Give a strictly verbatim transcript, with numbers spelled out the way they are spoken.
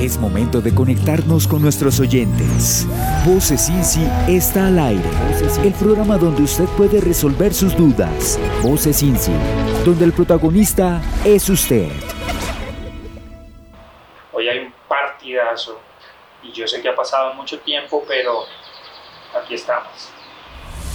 Es momento de conectarnos con nuestros oyentes. Voces INSI está al aire. El programa donde usted puede resolver sus dudas. Voces INSI, donde el protagonista es usted. Hoy hay un partidazo y yo sé que ha pasado mucho tiempo, pero aquí estamos.